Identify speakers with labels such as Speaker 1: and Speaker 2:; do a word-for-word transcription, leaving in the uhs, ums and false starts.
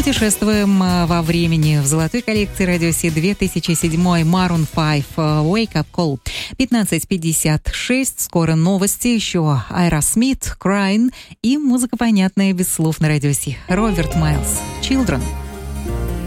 Speaker 1: Путешествуем во времени в золотой коллекции Радио Си две тысячи седьмой Maroon пять Wake Up Call. пятнадцать пятьдесят шесть. Скоро новости, еще Aerosmith, Crying и музыка понятная без слов на Радио Си. Роберт Майлз, Children.